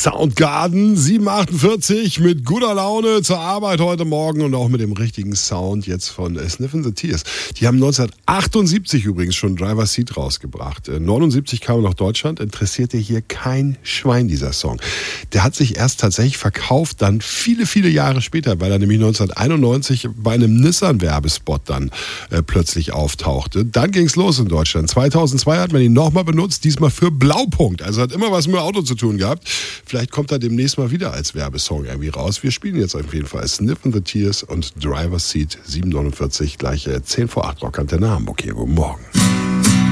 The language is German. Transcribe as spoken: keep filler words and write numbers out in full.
Soundgarden sieben achtundvierzig mit guter Laune zur Arbeit heute Morgen und auch mit dem richtigen Sound jetzt von äh, Sniffin' the Tears. Die haben neunzehnhundertachtundsiebzig übrigens schon Driver's Seat rausgebracht. Äh, neunundsiebzig kam er nach Deutschland, interessierte hier kein Schwein dieser Song. Der hat sich erst tatsächlich verkauft, dann viele, viele Jahre später, weil er nämlich neunzehnhunderteinundneunzig bei einem Nissan-Werbespot dann äh, plötzlich auftauchte. Dann ging's los in Deutschland. zweitausendzwei hat man ihn nochmal benutzt, diesmal für Blaupunkt. Also hat immer was mit dem Auto zu tun gehabt. Vielleicht kommt er demnächst mal wieder als Werbesong irgendwie raus. Wir spielen jetzt auf jeden Fall Sniffin' the Tears und Driver's Seat sieben neunundvierzig, gleich zehn vor acht, Rockantenne Hamburg hier. Guten Morgen.